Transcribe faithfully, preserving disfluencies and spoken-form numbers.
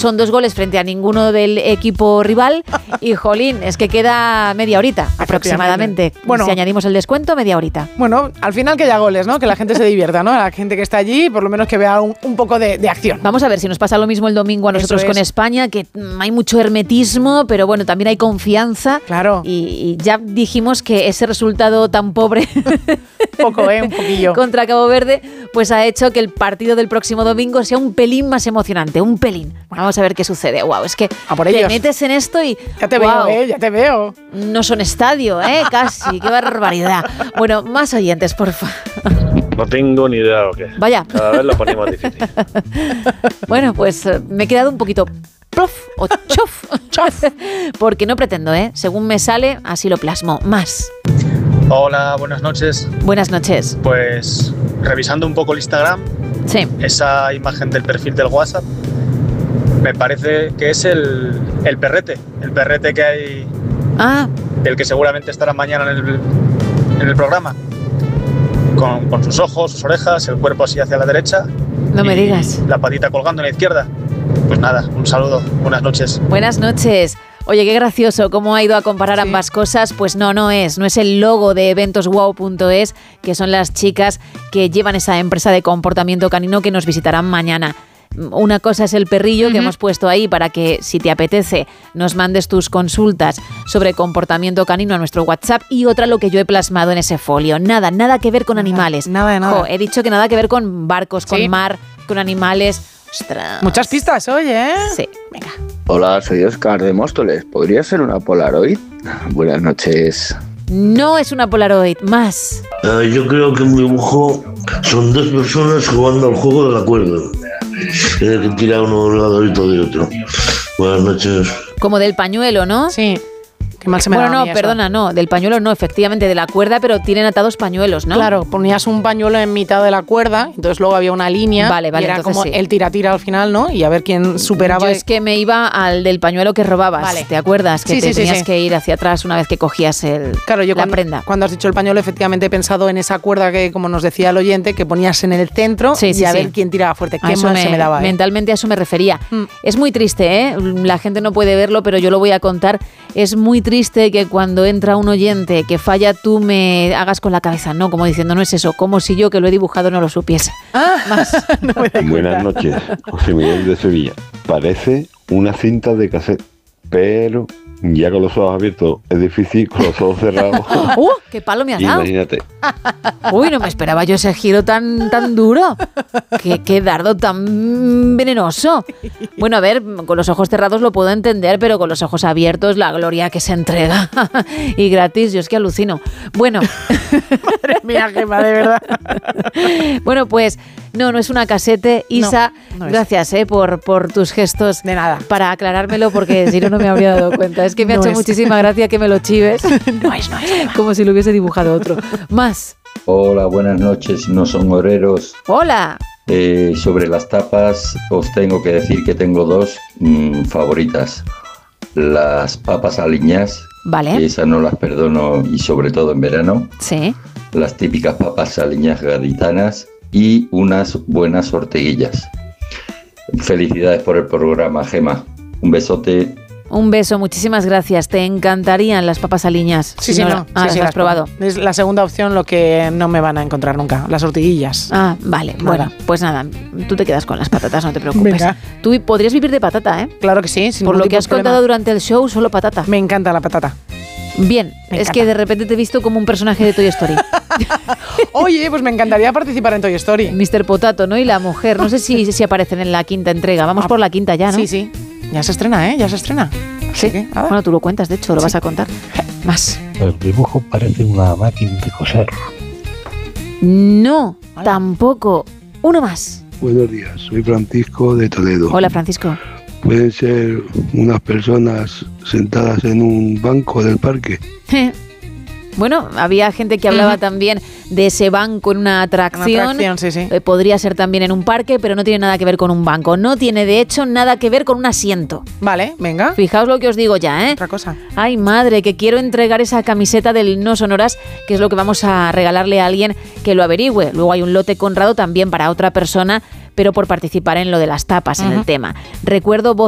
Son dos goles frente a ninguno del equipo rival y, jolín, es que queda media horita aproximadamente. Bueno, si añadimos el descuento, media horita. Bueno, al final que haya goles, ¿no? Que la gente se divierta, ¿no? La gente que está allí, por lo menos que vea un, un poco de, de acción. Vamos a ver si nos pasa lo mismo el domingo a nosotros con España, que hay mucho hermetismo, pero bueno, también hay confianza. Claro. Y, y ya dijimos que ese resultado tan pobre poco, ¿eh? Un poquillo. contra Cabo Verde, pues ha hecho que el partido del próximo domingo sea un pelín más emocionante, un pelín. Vamos a ver qué sucede. Wow, es que te metes en esto y ya te wow, veo, eh, ya te veo. No son estadio, eh, casi, qué barbaridad. Bueno, más oyentes, porfa. No tengo ni idea de lo que es. Vaya. Cada vez lo ponemos difícil. Bueno, pues me he quedado un poquito prof o chof, chof, porque no pretendo, ¿eh? Según me sale, así lo plasmo. Más. Hola, buenas noches. Buenas noches. Pues revisando un poco el Instagram, sí. Esa imagen del perfil del WhatsApp, me parece que es el, el perrete, el perrete que hay, ah. el que seguramente estará mañana en el, en el programa, con, con sus ojos, sus orejas, el cuerpo así hacia la derecha. No me digas. La patita colgando en la izquierda. Pues nada, un saludo, buenas noches. Buenas noches. Oye, qué gracioso cómo ha ido a comparar sí. ambas cosas. Pues no, no es. No es el logo de eventos wow punto es, que son las chicas que llevan esa empresa de comportamiento canino que nos visitarán mañana. Una cosa es el perrillo uh-huh. que hemos puesto ahí para que, si te apetece, nos mandes tus consultas sobre comportamiento canino a nuestro WhatsApp, y otra lo que yo he plasmado en ese folio. Nada, nada que ver con nada, animales. Nada de nada. Jo, he dicho que nada que ver con barcos, con sí. mar, con animales. Ostras. Muchas pistas hoy, ¿eh? Sí, venga. Hola, soy Óscar de Móstoles. ¿Podría ser una Polaroid? Buenas noches. No es una Polaroid, más. Uh, yo creo que un dibujo son dos personas jugando al juego de la cuerda. Tiene que tirar uno de un lado y otro de otro. Buenas noches. Como del pañuelo, ¿no? Sí. Qué mal se me bueno, da no, a mí perdona, eso. no, del pañuelo no, efectivamente, de la cuerda, pero tienen atados pañuelos, ¿no? Claro, ponías un pañuelo en mitad de la cuerda, entonces luego había una línea, vale, vale, y era como sí. el tira-tira al final, ¿no? Y a ver quién superaba. Yo es que me iba al del pañuelo que robabas, vale. ¿te acuerdas? Que sí, te sí, tenías sí, sí. que ir hacia atrás una vez que cogías el, claro, yo la cuando, prenda. Cuando has dicho el pañuelo, efectivamente he pensado en esa cuerda que, como nos decía el oyente, que ponías en el centro sí, sí, y a sí. ver quién tiraba fuerte. A Qué mal me, se me daba. ¿eh? Mentalmente a eso me refería. Mm. Es muy triste, ¿eh? La gente no puede verlo, pero yo lo voy a contar. Es muy triste que cuando entra un oyente que falla, tú me hagas con la cabeza, no, como diciendo, no es eso, como si yo que lo he dibujado no lo supiese. Ah, más. No me Buenas noches, José Miguel de Sevilla. Parece una cinta de cassette, pero ya con los ojos abiertos es difícil, con los ojos cerrados. ¡Uh! ¡Qué palo me has dado! Imagínate. Uy, no me esperaba yo ese giro tan, tan duro. ¿Qué, qué dardo tan venenoso. Bueno, a ver, con los ojos cerrados lo puedo entender, pero con los ojos abiertos, la gloria que se entrega. Y gratis, yo es que alucino. Bueno. Madre mía, Gemma, de verdad. Bueno, pues, no, no es una casete. Isa, no, no gracias eh, por, por tus gestos. De nada. Para aclarármelo, porque si no, no me habría dado cuenta. Es que me no ha hecho es. muchísima gracia que me lo chives. No es, no es. Gemma. Como si lo hubiese dibujado otro. Más. Hola, buenas noches, no son oreros. Hola. Eh, sobre las tapas, os tengo que decir que tengo dos mmm, favoritas. Las papas aliñás, vale. que esas no las perdono, y sobre todo en verano. Sí. Las típicas papas aliñás gaditanas y unas buenas orteguillas. Felicidades por el programa, Gema. Un besote. Un beso, muchísimas gracias. Te encantarían las papas aliñás. Sí, si sí, no, no. Ah, sí, las sí, has las probado. Es la segunda opción, lo que no me van a encontrar nunca, las ortiguillas. Ah, vale. Nada. Bueno, pues nada, tú te quedas con las patatas, no te preocupes. Venga. Tú podrías vivir de patata, ¿eh? Claro que sí. Sin Por lo tipo que has de problema. contado durante el show, solo patata. Me encanta la patata. Bien, Me es encanta. que de repente te he visto como un personaje de Toy Story. Oye, pues me encantaría participar en Toy Story. mister Potato, ¿no? Y la mujer. No sé si, si aparecen en la quinta entrega. Vamos Ah, por la quinta ya, ¿no? Sí, sí. Ya se estrena, ¿eh? Ya se estrena. Sí. Que, nada. Bueno, tú lo cuentas, de hecho, lo Sí. vas a contar. Más. El dibujo parece una máquina de coser. No, tampoco. Uno más. Buenos días, soy Francisco de Toledo. Hola, Francisco. Pueden ser unas personas sentadas en un banco del parque. Bueno, había gente que hablaba Ujú. también de ese banco en una atracción. Una atracción, sí, sí. Eh, podría ser también en un parque, pero no tiene nada que ver con un banco. No tiene, de hecho, nada que ver con un asiento. Vale, venga. Fijaos lo que os digo ya, ¿eh? Otra cosa. Ay, madre, que quiero entregar esa camiseta del No Sonoras, que es lo que vamos a regalarle a alguien que lo averigüe. Luego hay un lote Conrado también para otra persona, pero por participar en lo de las tapas, uh-huh. en el tema. Recuerdo voz